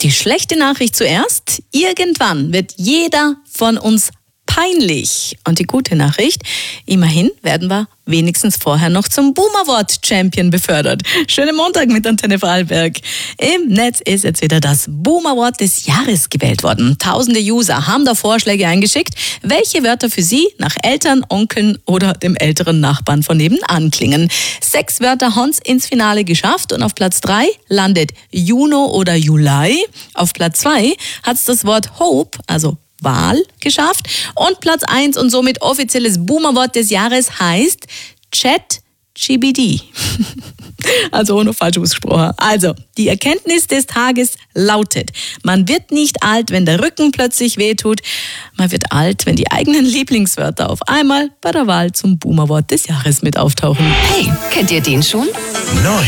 Die schlechte Nachricht zuerst. Irgendwann wird jeder von uns peinlich. Und die gute Nachricht, immerhin werden wir wenigstens vorher noch zum Boom-Award-Champion befördert. Schönen Montag mit Antenne Vorarlberg. Im Netz ist jetzt wieder das Boom-Award des Jahres gewählt worden. Tausende User haben da Vorschläge eingeschickt, welche Wörter für sie nach Eltern, Onkeln oder dem älteren Nachbarn von nebenan klingen. 6 Wörter haben's ins Finale geschafft und auf Platz 3 landet Juno oder Juli. Auf Platz 2 hat's das Wort Hope, also Wahl, geschafft. Und Platz 1 und somit offizielles Boom-Award des Jahres heißt ChatGPT. Also ohne falsch ausgesprochen. Also, die Erkenntnis des Tages lautet: Man wird nicht alt, wenn der Rücken plötzlich wehtut. Man wird alt, wenn die eigenen Lieblingswörter auf einmal bei der Wahl zum Boom-Award des Jahres mit auftauchen. Hey, kennt ihr den schon? Neu.